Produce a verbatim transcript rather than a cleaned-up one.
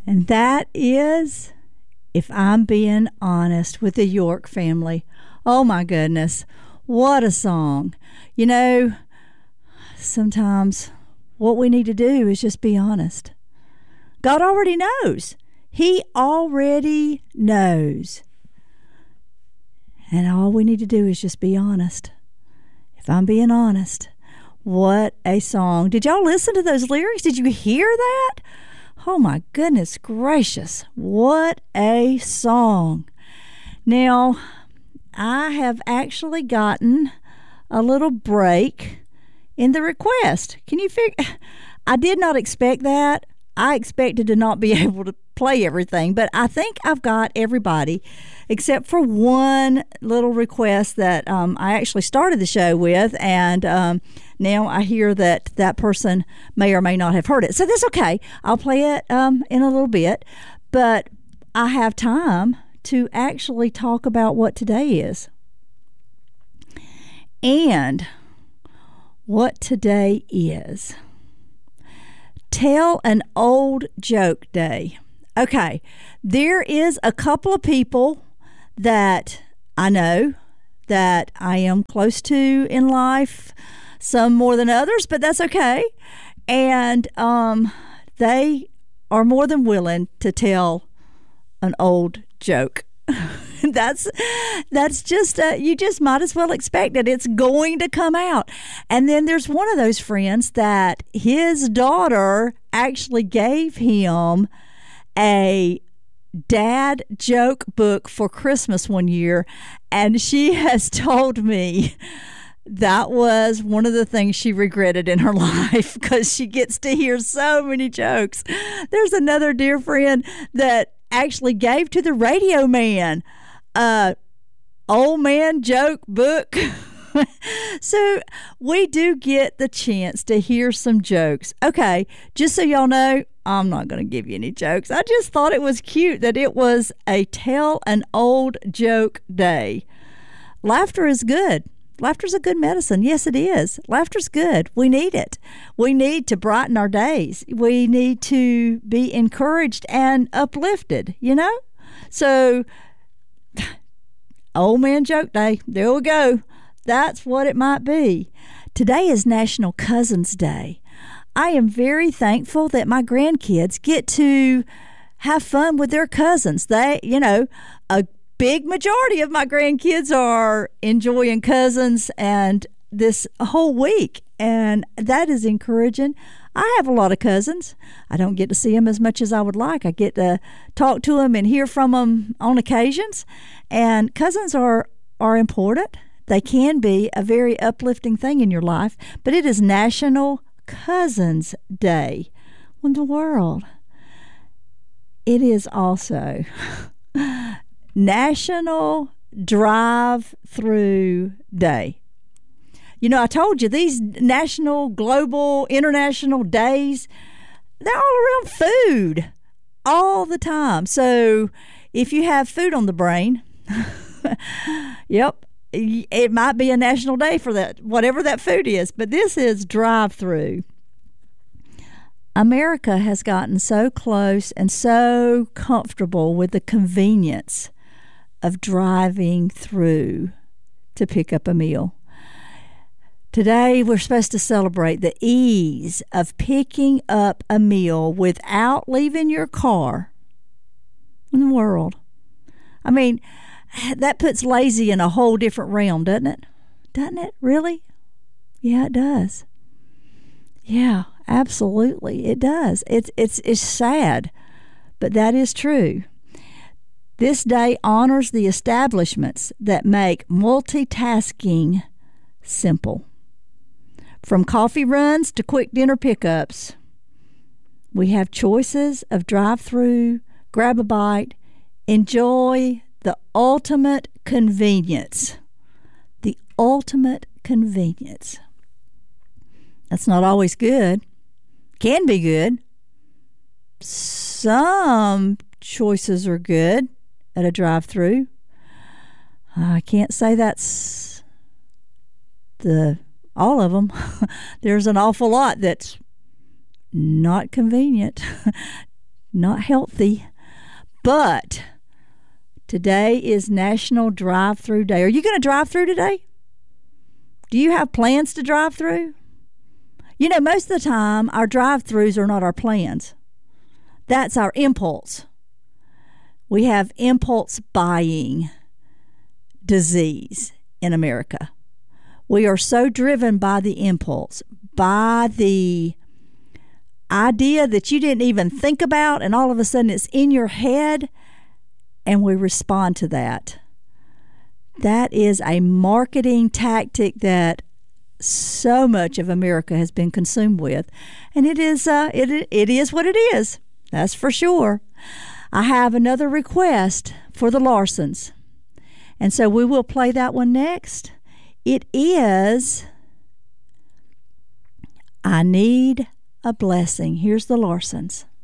And that is If I'm Being Honest with the York Family. Oh my goodness, what a song. You know, sometimes what we need to do is just be honest. God already knows. He already knows. And all we need to do is just be honest. If I'm being honest. What a song. Did y'all listen to those lyrics? Did you hear that? Oh my goodness gracious. What a song. Now, I have actually gotten a little break in the request. Can you figure? I did not expect that. I expected to not be able to play everything, but I think I've got everybody except for one little request that um, I actually started the show with, and um, now I hear that that person may or may not have heard it. So that's okay. I'll play it um, in a little bit, but I have time to actually talk about what today is. And what today is. Tell an old joke day. Okay, there is a couple of people that I know that I am close to in life, some more than others, but that's okay. And um, they are more than willing to tell an old joke. that's that's just uh, you just might as well expect it. It's going to come out. And then there's one of those friends that his daughter actually gave him a dad joke book for Christmas one year, and she has told me that was one of the things she regretted in her life because she gets to hear so many jokes. There's another dear friend that actually gave to the radio man a old man joke book. So we do get the chance to hear some jokes. Okay, just so y'all know, I'm not going to give you any jokes. I just thought it was cute that it was a tell an old joke day. Laughter is good. Laughter's a good medicine. Yes, it is. Laughter's good. We need it. We need to brighten our days. We need to be encouraged and uplifted, you know? So, old man joke day. There we go. That's what it might be. Today is National Cousins Day. I am very thankful that my grandkids get to have fun with their cousins. They, you know, a big majority of my grandkids are enjoying cousins and this whole week, and that is encouraging. I have a lot of cousins. I don't get to see them as much as I would like. I get to talk to them and hear from them on occasions, and cousins are are important. They can be a very uplifting thing in your life, but it is National Cousins Day. In the world, it is also National Drive-Through Day. You know, I told you these national, global, international days, they're all around food all the time. So if you have food on the brain, yep, it might be a national day for that, whatever that food is. But this is drive-through. America has gotten so close and so comfortable with the convenience of driving through to pick up a meal. Today, we're supposed to celebrate the ease of picking up a meal without leaving your car in the world. I mean, that puts lazy in a whole different realm, doesn't it? Doesn't it? Really? Yeah, it does. Yeah, absolutely. It does. It's it's it's sad, but that is true. This day honors the establishments that make multitasking simple. From coffee runs to quick dinner pickups, we have choices of drive-through, grab a bite, enjoy the ultimate convenience. The ultimate convenience. That's not always good. Can be good. Some choices are good at a drive-through. I can't say that's the all of them. There's an awful lot that's not convenient. not healthy. But today is National Drive-Through Day. Are you going to drive through today? Do you have plans to drive through? You know, most of the time, our drive-throughs are not our plans. That's our impulse. We have impulse buying disease in America. We are so driven by the impulse, by the idea that you didn't even think about, and all of a sudden it's in your head, and we respond to that. That is a marketing tactic that so much of America has been consumed with, and it is uh, it it is what it is. That's for sure. I have another request for the Larsons, and so we will play that one next. It is I Need a Blessing. Here's the Larsons.